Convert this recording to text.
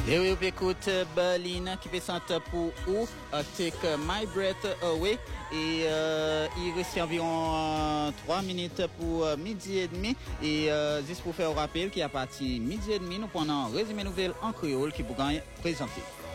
Et oui, on écoute Berlin qui présente pour ou Take My Breath Away et il reste environ 3 minutes pour midi et demi et juste pour faire un rappel qu'à partir midi et demi nous prenons un résumé nouvelle en créole qui vous gagne présenté.